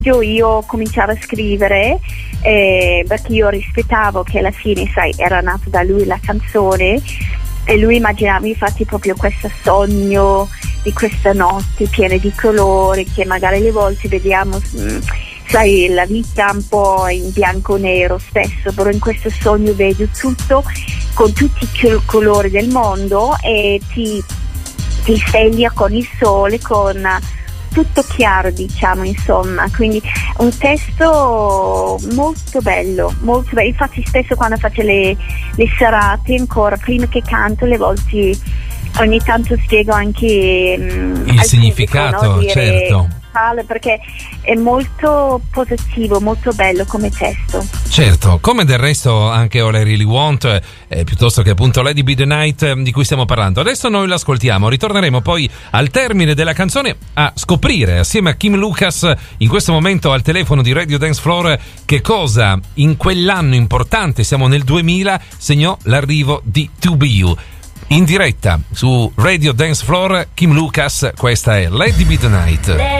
io cominciavo a scrivere perché io rispettavo che alla fine, sai, era nata da lui la canzone e lui immaginava infatti proprio questo sogno di questa notte piena di colori che magari alle volte vediamo, sai, la vita un po' in bianco o nero spesso, però in questo sogno vedo tutto con tutti i colori del mondo e ti sveglia con il sole, con tutto chiaro, diciamo, insomma. Quindi un testo molto bello, molto bello. Infatti spesso quando faccio le serate, ancora prima che canto, le volte ogni tanto spiego anche il significato, pubblico, no? Certo, perché è molto positivo, molto bello come testo. Certo, come del resto anche All I Really Want, piuttosto che appunto Lady Be The Night di cui stiamo parlando. Adesso noi l'ascoltiamo, ritorneremo poi al termine della canzone a scoprire assieme a Kim Lucas, in questo momento al telefono di Radio Dance Floor, che cosa in quell'anno importante, siamo nel 2000, segnò l'arrivo di To Be You. In diretta su Radio Dance Floor, Kim Lucas, questa è Lady Be The Night.